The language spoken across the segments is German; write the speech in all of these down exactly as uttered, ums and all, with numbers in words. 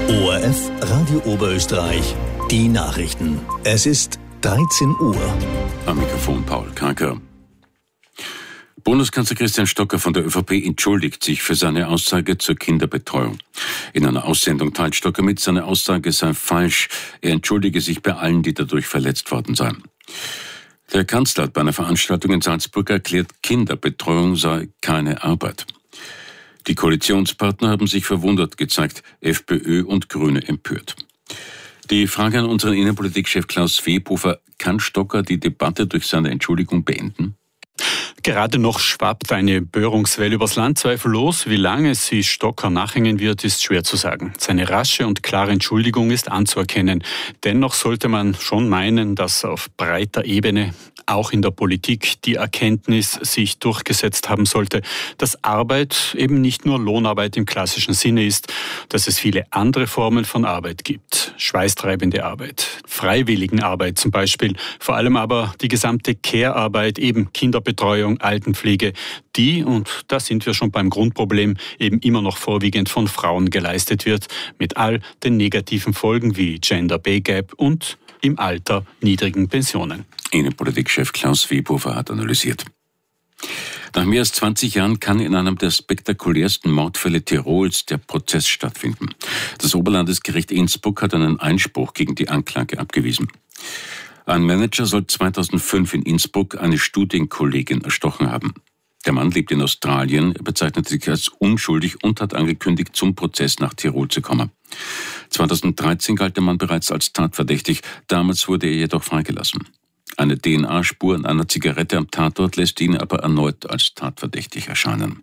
O R F Radio Oberösterreich, die Nachrichten. Es ist dreizehn Uhr. Am Mikrofon Paul Kranker. Bundeskanzler Christian Stocker von der ÖVP entschuldigt sich für seine Aussage zur Kinderbetreuung. In einer Aussendung teilt Stocker mit, seine Aussage sei falsch. Er entschuldige sich bei allen, die dadurch verletzt worden seien. Der Kanzler hat bei einer Veranstaltung in Salzburg erklärt, Kinderbetreuung sei keine Arbeit. Die Koalitionspartner haben sich verwundert gezeigt, FPÖ und Grüne empört. Die Frage an unseren Innenpolitikchef Klaus Webhofer: Kann Stocker die Debatte durch seine Entschuldigung beenden? Gerade noch schwappt eine Empörungswelle übers Land. Zweifellos, wie lange sie Stocker nachhängen wird, ist schwer zu sagen. Seine rasche und klare Entschuldigung ist anzuerkennen. Dennoch sollte man schon meinen, dass auf breiter Ebene, auch in der Politik, die Erkenntnis sich durchgesetzt haben sollte, dass Arbeit eben nicht nur Lohnarbeit im klassischen Sinne ist, dass es viele andere Formen von Arbeit gibt. Schweißtreibende Arbeit, Freiwilligenarbeit zum Beispiel, vor allem aber die gesamte Care-Arbeit, eben Kinderbetreuung, Altenpflege, die, und da sind wir schon beim Grundproblem, eben immer noch vorwiegend von Frauen geleistet wird, mit all den negativen Folgen wie Gender Pay Gap und im Alter niedrigen Pensionen. Innenpolitikchef Klaus Webhofer hat analysiert. Nach mehr als zwanzig Jahren kann in einem der spektakulärsten Mordfälle Tirols der Prozess stattfinden. Das Oberlandesgericht Innsbruck hat einen Einspruch gegen die Anklage abgewiesen. Ein Manager soll zweitausendfünf in Innsbruck eine Studienkollegin erstochen haben. Der Mann lebt in Australien, er bezeichnete sich als unschuldig und hat angekündigt, zum Prozess nach Tirol zu kommen. zweitausenddreizehn galt der Mann bereits als tatverdächtig, damals wurde er jedoch freigelassen. Eine D N A-Spur an einer Zigarette am Tatort lässt ihn aber erneut als tatverdächtig erscheinen.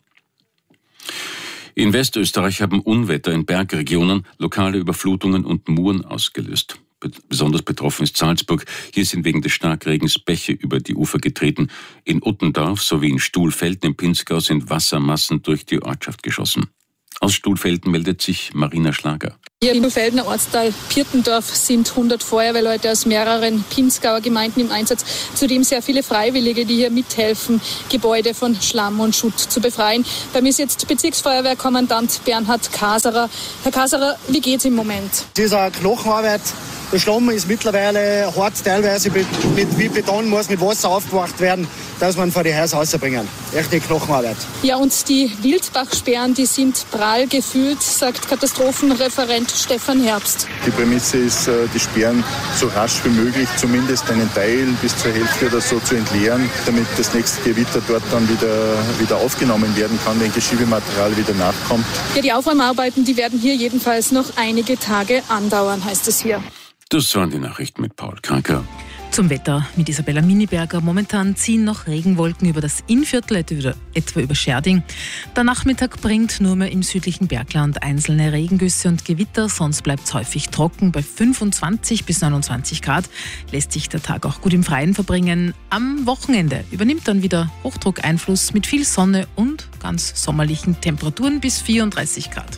In Westösterreich haben Unwetter in Bergregionen lokale Überflutungen und Muren ausgelöst. Besonders betroffen ist Salzburg. Hier sind wegen des Starkregens Bäche über die Ufer getreten. In Uttendorf sowie in Stuhlfelden im Pinzgau sind Wassermassen durch die Ortschaft geschossen. Aus Stuhlfelden meldet sich Marina Schlager. Hier im Stuhlfeldener Ortsteil Pirtendorf sind hundert Feuerwehrleute aus mehreren Pinzgauer Gemeinden im Einsatz. Zudem sehr viele Freiwillige, die hier mithelfen, Gebäude von Schlamm und Schutt zu befreien. Bei mir ist jetzt Bezirksfeuerwehrkommandant Bernhard Kaserer. Herr Kaserer, wie geht's im Moment? Es ist eine Knochenarbeit. Der Schlamm ist mittlerweile hart, teilweise mit, mit, wie Beton muss mit Wasser aufgewacht werden, dass man vor die Häuser rausbringen. Echte Knochenarbeit. Ja, und die Wildbachsperren, die sind prall gefüllt, sagt Katastrophenreferent Stefan Herbst. Die Prämisse ist, die Sperren so rasch wie möglich, zumindest einen Teil bis zur Hälfte oder so zu entleeren, damit das nächste Gewitter dort dann wieder, wieder aufgenommen werden kann, wenn Geschiebematerial wieder nachkommt. Ja, die Aufräumarbeiten, die werden hier jedenfalls noch einige Tage andauern, heißt es hier. Das waren die Nachrichten mit Paul Kranker. Zum Wetter mit Isabella Miniberger. Momentan ziehen noch Regenwolken über das Innviertel, etwa über Scherding. Der Nachmittag bringt nur mehr im südlichen Bergland einzelne Regengüsse und Gewitter, sonst bleibt es häufig trocken. Bei fünfundzwanzig bis neunundzwanzig Grad lässt sich der Tag auch gut im Freien verbringen. Am Wochenende übernimmt dann wieder Hochdruck Einfluss mit viel Sonne und ganz sommerlichen Temperaturen bis vierunddreißig Grad.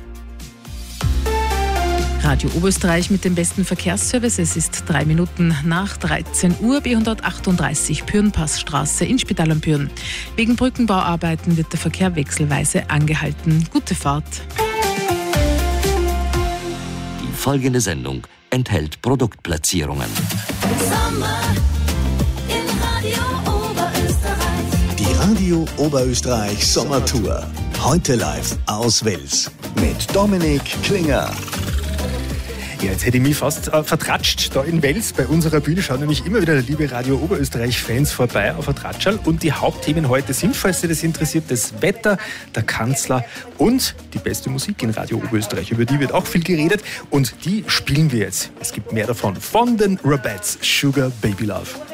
Radio Oberösterreich mit dem besten Verkehrsservice. Es ist drei Minuten nach dreizehn Uhr, B hundertachtunddreißig Pürnpassstraße in Spital am Pürn. Wegen Brückenbauarbeiten wird der Verkehr wechselweise angehalten. Gute Fahrt. Die folgende Sendung enthält Produktplatzierungen. Sommer in Radio Oberösterreich. Die Radio Oberösterreich Sommertour. Heute live aus Wels mit Dominik Klinger. Ja, jetzt hätte ich mich fast äh, vertratscht. Da in Wels bei unserer Bühne schauen nämlich immer wieder liebe Radio Oberösterreich-Fans vorbei auf der Tratschal. Und die Hauptthemen heute sind, falls Sie das interessiert, das Wetter, der Kanzler und die beste Musik in Radio Oberösterreich. Über die wird auch viel geredet und die spielen wir jetzt. Es gibt mehr davon von den Rabettes, Sugar Baby Love.